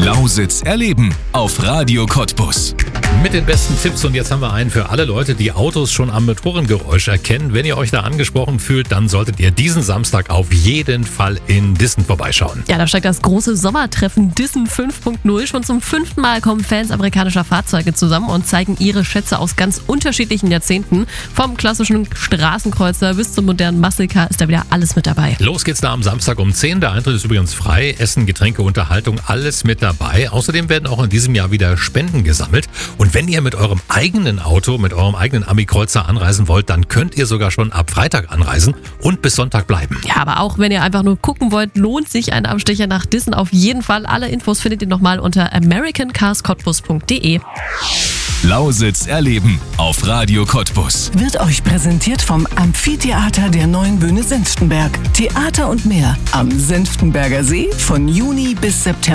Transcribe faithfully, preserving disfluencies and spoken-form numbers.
Lausitz erleben auf Radio Cottbus. Mit den besten Tipps, und jetzt haben wir einen für alle Leute, die Autos schon am Motorengeräusch erkennen. Wenn ihr euch da angesprochen fühlt, dann solltet ihr diesen Samstag auf jeden Fall in Dissen vorbeischauen. Ja, da steigt das große Sommertreffen Dissen fünf Punkt null. Schon zum fünften Mal kommen Fans amerikanischer Fahrzeuge zusammen und zeigen ihre Schätze aus ganz unterschiedlichen Jahrzehnten. Vom klassischen Straßenkreuzer bis zum modernen Muscle Car ist da wieder alles mit dabei. Los geht's da am Samstag um zehn. Der Eintritt ist übrigens frei. Essen, Getränke, Unterhaltung, alles mit dabei. Außerdem werden auch in diesem Jahr wieder Spenden gesammelt. Und wenn ihr mit eurem eigenen Auto, mit eurem eigenen Ami-Kreuzer anreisen wollt, dann könnt ihr sogar schon ab Freitag anreisen und bis Sonntag bleiben. Ja, aber auch wenn ihr einfach nur gucken wollt, lohnt sich ein Abstecher nach Dissen auf jeden Fall. Alle Infos findet ihr nochmal unter american cars cottbus punkt de. Lausitz erleben auf Radio Cottbus. Wird euch präsentiert vom Amphitheater der Neuen Bühne Senftenberg. Theater und mehr am Senftenberger See von Juni bis September.